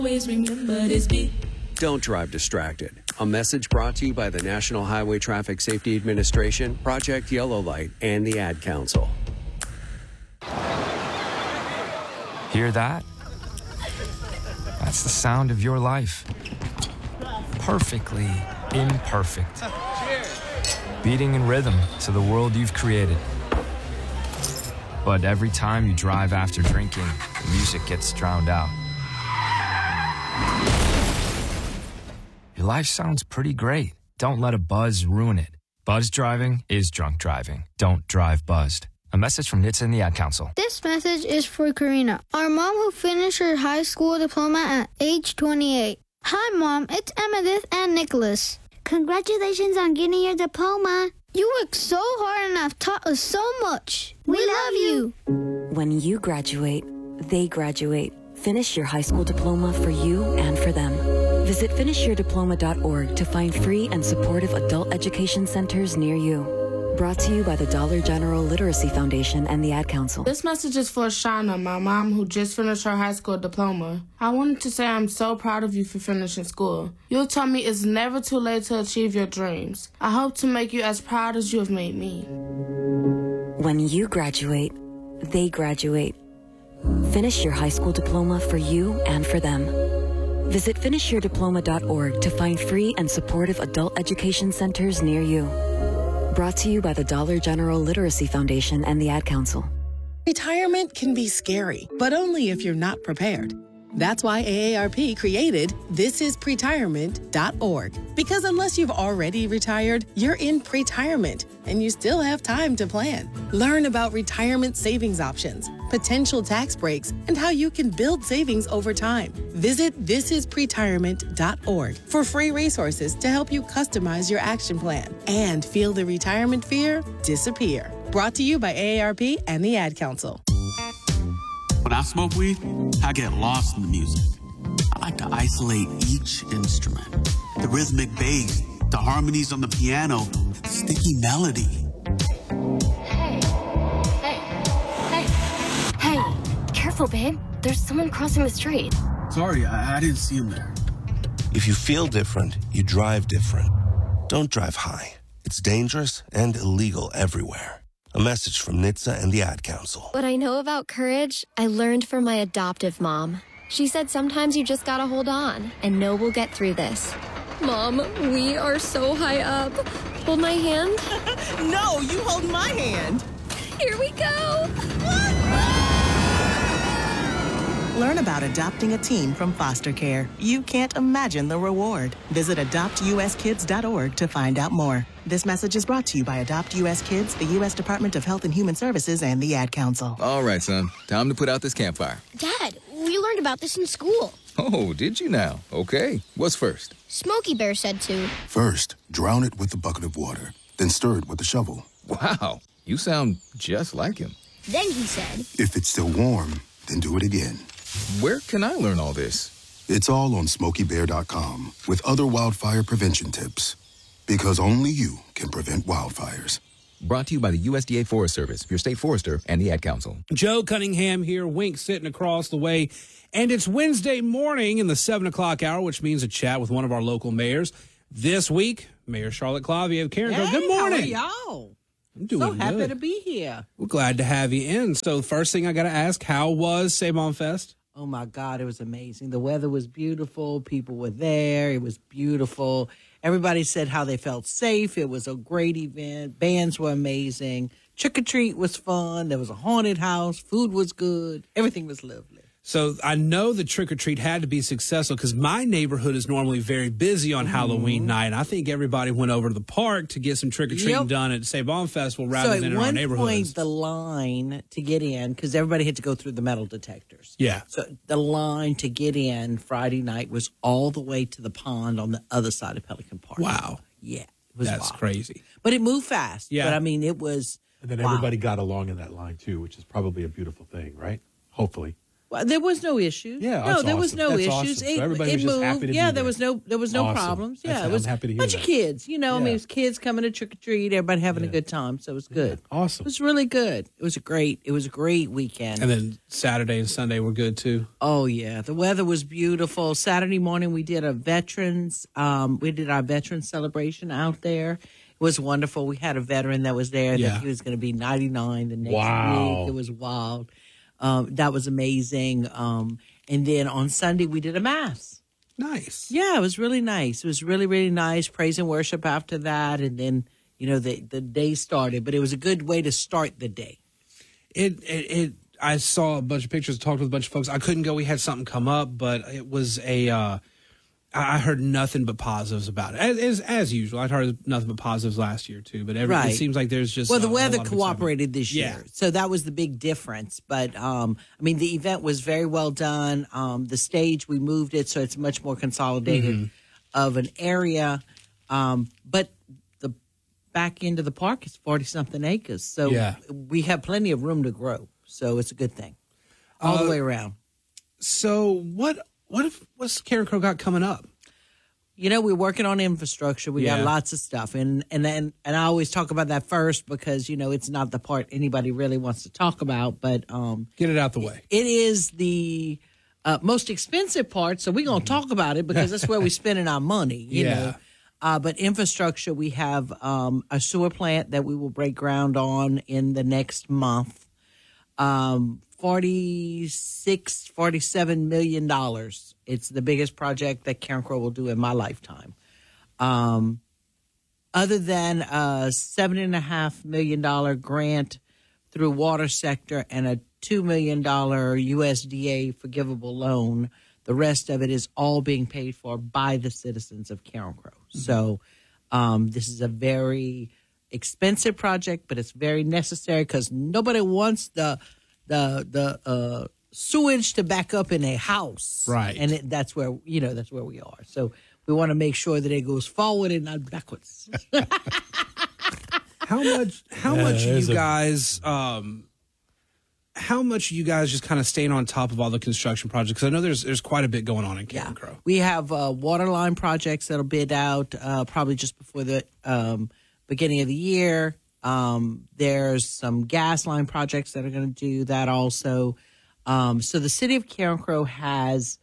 Always remember this beat. Don't drive distracted. A message brought to you by the National Highway Traffic Safety Administration, Project Yellow Light, and the Ad Council. Hear that? That's the sound of your life. Perfectly imperfect. Beating in rhythm to the world you've created. But every time you drive after drinking, the music gets drowned out. Your life sounds pretty great. Don't let a buzz ruin it. Buzz driving is drunk driving. Don't drive buzzed. A message from NHTSA and the Ad Council. This message is for Karina, our mom who finished her high school diploma at age 28. Hi, Mom. It's Emmettith and Nicholas. Congratulations on getting your diploma. You worked so hard and have taught us so much. We love you. When you graduate, they graduate. Finish your high school diploma for you and for them. Visit finishyourdiploma.org to find free and supportive adult education centers near you. Brought to you by the Dollar General Literacy Foundation and the Ad Council. This message is for Shauna, my mom who just finished her high school diploma. I wanted to say I'm so proud of you for finishing school. You told me it's never too late to achieve your dreams. I hope to make you as proud as you have made me. When you graduate, they graduate. Finish your high school diploma for you and for them. Visit finishyourdiploma.org to find free and supportive adult education centers near you. Brought to you by the Dollar General Literacy Foundation and the Ad Council. Retirement can be scary, but only if you're not prepared. That's why AARP created thisispretirement.org. Because unless you've already retired, you're in pretirement, and you still have time to plan. Learn about retirement savings options, potential tax breaks, and how you can build savings over time. Visit thisispretirement.org for free resources to help you customize your action plan and feel the retirement fear disappear. Brought to you by AARP and the Ad Council. When I smoke weed, I get lost in the music. I like to isolate each instrument. The rhythmic bass, the harmonies on the piano, the sticky melody. Hey, careful, babe. There's someone crossing the street. Sorry, I didn't see him there. If you feel different, you drive different. Don't drive high. It's dangerous and illegal everywhere. A message from NHTSA and the Ad Council. What I know about courage, I learned from my adoptive mom. She said sometimes you just gotta hold on and know we'll get through this. Mom, we are so high up. Hold my hand. No, you hold my hand. Here we go. Learn about adopting a teen from foster care. You can't imagine the reward. Visit adoptuskids.org to find out more. This message is brought to you by Adopt U.S. Kids, the U.S. Department of Health and Human Services, and the Ad Council. All right, son. Time to put out this campfire. Dad, we learned about this in school. Oh, did you now? Okay. What's first? Smokey Bear said to. First, drown it with a bucket of water, then stir it with a shovel. Wow. You sound just like him. Then he said, if it's still warm, then do it again. Where can I learn all this? It's all on SmokeyBear.com with other wildfire prevention tips. Because only you can prevent wildfires. Brought to you by the USDA Forest Service, your state forester, and the Ad Council. Joe Cunningham here, Wink sitting across the way. And it's Wednesday morning in the 7 o'clock hour, which means a chat with one of our local mayors. This week, Mayor Charlotte Clavier of Karen. Hey, good morning. How are y'all? I'm doing so happy good. to be here. We're glad to have you in. So first thing I got to ask, how was Sabon Fest? Oh, my God, it was amazing. The weather was beautiful. People were there. It was beautiful. Everybody said how they felt safe. It was a great event. Bands were amazing. Trick-or-treat was fun. There was a haunted house. Food was good. Everything was lovely. So I know the trick-or-treat had to be successful because my neighborhood is normally very busy on Halloween night. And I think everybody went over to the park to get some trick-or-treating done at Sabon Festival rather than in our neighborhoods. So at one point, the line to get in, because everybody had to go through the metal detectors. Yeah. So the line to get in Friday night was all the way to the pond on the other side of Pelican Park. Wow. Yeah. It was That's wild. crazy. But it moved fast. Yeah. But, I mean, it was And then everybody got along in that line, too, which is probably a beautiful thing, right? Hopefully. Well, there was no issues. Yeah, no, that's there was awesome. no That's issues. awesome. So It, everybody it was just moved. happy to be yeah, there. there was no Awesome. problems. Yeah, I'm it was happy to a hear bunch that. of kids. You know, I mean, Yeah. it was kids coming to trick or treat. Everybody having a good time. So it was good. Awesome. It was really good. It was a great weekend. And then Saturday and Sunday were good too. Oh yeah, the weather was beautiful. Saturday morning we did our veterans celebration out there. It was wonderful. We had a veteran that was there that he was going to be 99 the next week. It was wild. That was amazing. And then on Sunday we did a mass. Nice. Yeah, it was really nice. It was really, really nice. Praise and worship after that, and then the day started. But it was a good way to start the day. I saw a bunch of pictures, talked with a bunch of folks. I couldn't go. We had something come up, but it was I heard nothing but positives about it. As usual, I'd heard nothing but positives last year too. But it seems like there's just the weather cooperated this year, Yeah. so that was the big difference. But I mean, the event was very well done. The stage, we moved it so it's much more consolidated of an area. But the back end of the park is 40-something acres, so we have plenty of room to grow. So it's a good thing all the way around. So what's Karen Crow got coming up? We're working on infrastructure. We got lots of stuff, and I always talk about that first because it's not the part anybody really wants to talk about. But get it out the way. It is the most expensive part, so we're gonna talk about it because that's where we're spending our money. You know. But infrastructure, we have a sewer plant that we will break ground on in the next month. $47 million. It's the biggest project that Karen Crow will do in my lifetime. Other than a $7.5 million grant through water sector and a $2 million USDA forgivable loan, the rest of it is all being paid for by the citizens of Karen Crow. So this is a very expensive project, but it's very necessary because nobody wants the sewage to back up in a house, right? And that's where we are. So we want to make sure that it goes forward and not backwards. How much you guys? How much you guys just kind of staying on top of all the construction projects? Because I know there's quite a bit going on in Karen Crow. We have water line projects that'll bid out probably just before the beginning of the year. There's some gas line projects that are going to do that also. So the city of Karen Crow has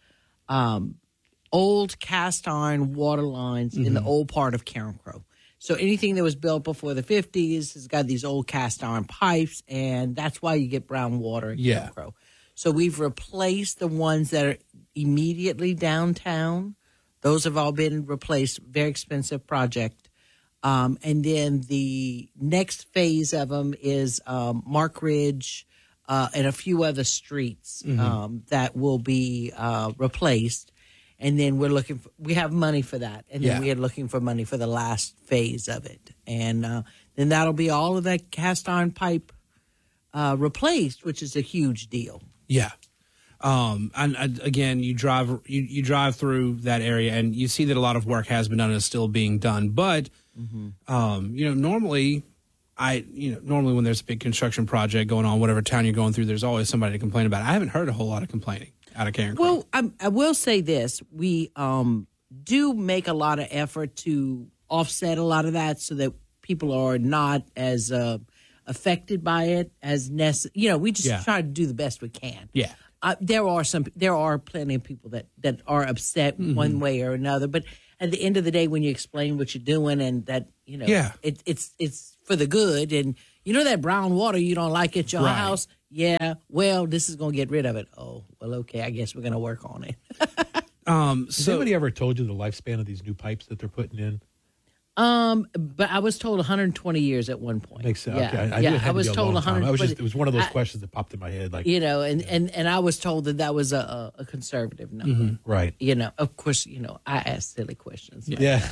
old cast iron water lines in the old part of Karen Crow. So anything that was built before the 50s has got these old cast iron pipes, and that's why you get brown water in Karen Crow. So we've replaced the ones that are immediately downtown. Those have all been replaced. Very expensive project. And then the next phase of them is Mark Ridge and a few other streets that will be replaced. And then we have money for that. And then we are looking for money for the last phase of it. And then that'll be all of that cast iron pipe replaced, which is a huge deal. Yeah. And again, you drive through that area and you see that a lot of work has been done and is still being done. But, normally when there's a big construction project going on, whatever town you're going through, there's always somebody to complain about. I haven't heard a whole lot of complaining out of Karen Crow. Well, I will say this. We do make a lot of effort to offset a lot of that so that people are not as affected by it as necessary. We just try to do the best we can. Yeah. There are plenty of people that are upset one way or another, but at the end of the day, when you explain what you're doing and that it's for the good, and that brown water you don't like at your house, this is gonna get rid of it. Oh, well, okay, I guess we're gonna work on it. Has anybody ever told you the lifespan of these new pipes that they're putting in? But I was told 120 years at one point. Makes sense. Yeah, okay. I knew it had I was to be a told long time. 100. It was one of those questions that popped in my head, and I was told that was a conservative number. Right. Of course, I ask silly questions.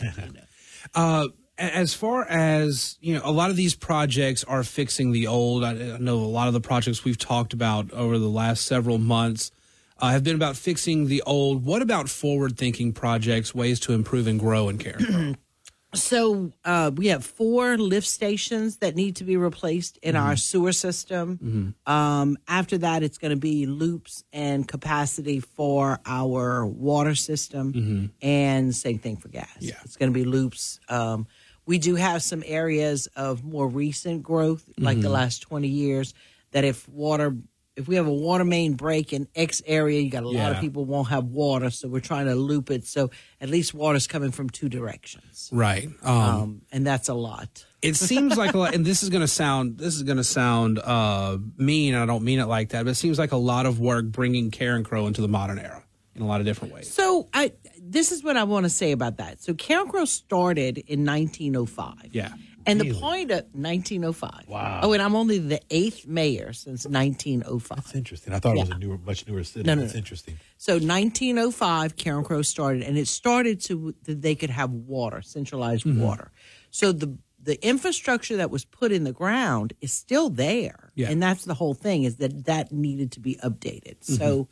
As far as, a lot of these projects are fixing the old. I know a lot of the projects we've talked about over the last several months have been about fixing the old. What about forward-thinking projects, ways to improve and grow in Karen Crow? So we have 4 lift stations that need to be replaced in our sewer system. After that, it's going to be loops and capacity for our water system, and same thing for gas. Yeah. It's going to be loops. We do have some areas of more recent growth, like the last 20 years, that if we have a water main break in X area, you got a lot of people won't have water, so we're trying to loop it so at least water's coming from 2 directions. Right. And that's a lot. It seems like a lot, and this is going to sound mean, and I don't mean it like that, but it seems like a lot of work bringing Karen Crow into the modern era in a lot of different ways. So this is what I want to say about that. So Karen Crow started in 1905. Yeah. And the point of 1905. Wow. Oh, and I'm only the 8th mayor since 1905. That's interesting. I thought it was a much newer city. No. That's interesting. So 1905, Karen Crow started, and it started so that they could have water, centralized water. So the infrastructure that was put in the ground is still there. Yeah. And that's the whole thing, is that needed to be updated. So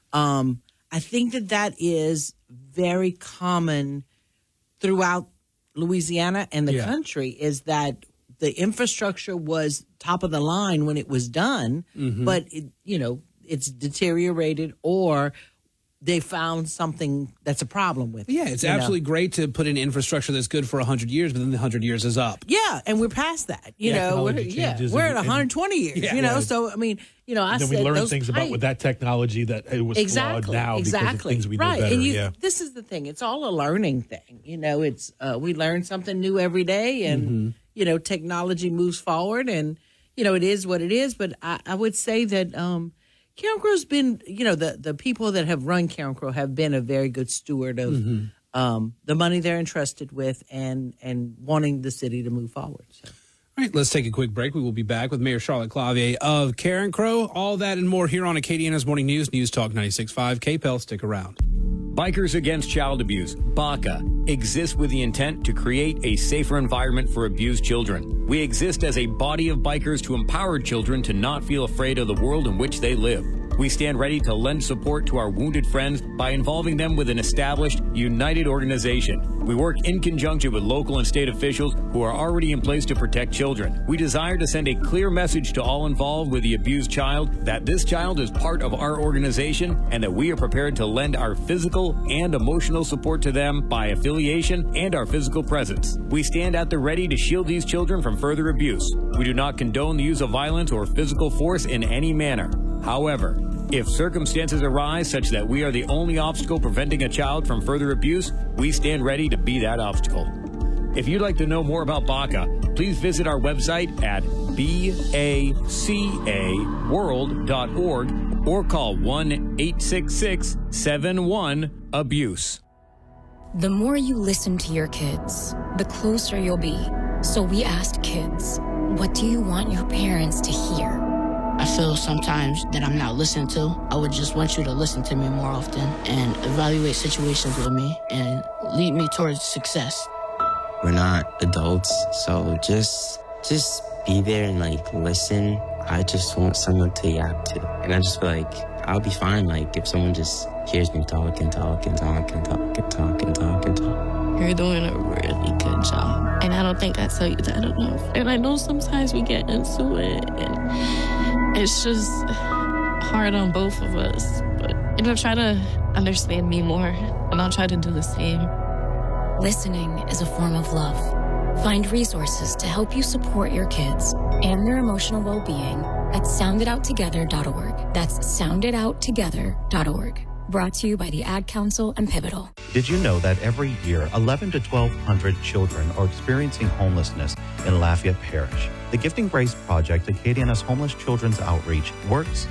I think that is very common throughout Louisiana and the country, is that the infrastructure was top of the line when it was done, but it's deteriorated, or they found something that's a problem with it. Yeah, it's absolutely great to put in infrastructure that's good for 100 years, but then the 100 years is up. Yeah, and we're past that. We're at 120 years. So I mean, I said we learn things about with that technology that it was flawed now because of things we did better. And this is the thing; it's all a learning thing. It's we learn something new every day, and technology moves forward, and it is what it is. But I would say that Karen Crow's been, the people that have run Karen Crow have been a very good steward of the money they're entrusted with, and wanting the city to move forward. So. All right, let's take a quick break. We will be back with Mayor Charlotte Clavier of Karen Crow. All that and more here on Acadiana's Morning News, News Talk 96.5. KPEL, stick around. Bikers Against Child Abuse, BACA, exists with the intent to create a safer environment for abused children. We exist as a body of bikers to empower children to not feel afraid of the world in which they live. We stand ready to lend support to our wounded friends by involving them with an established, united organization. We work in conjunction with local and state officials who are already in place to protect children. We desire to send a clear message to all involved with the abused child that this child is part of our organization and that we are prepared to lend our physical and emotional support to them by affiliation and our physical presence. We stand at the ready to shield these children from further abuse. We do not condone the use of violence or physical force in any manner. However, if circumstances arise such that we are the only obstacle preventing a child from further abuse, we stand ready to be that obstacle. If you'd like to know more about BACA, please visit our website at bacaworld.org or call 1-866-71-ABUSE. The more you listen to your kids, the closer you'll be. So we asked kids, what do you want your parents to hear? I feel sometimes that I'm not listened to. I would just want you to listen to me more often and evaluate situations with me and lead me towards success. We're not adults, so just be there and listen. I just want someone to yap to. And I just feel like I'll be fine if someone just hears me talk and talk and talk and talk and talk and talk and talk. You're doing a really good job. And I don't think I tell you that enough. And I know sometimes we get into it and it's just hard on both of us. But try to understand me more and I'll try to do the same. Listening is a form of love. Find resources to help you support your kids and their emotional well-being at sounditouttogether.org. That's sounditouttogether.org. Brought to you by the Ad Council and Pivotal. Did you know that every year 11 to 1,200 children are experiencing homelessness in Lafayette Parish? The Gifting Grace Project, Acadiana's homeless children's outreach, works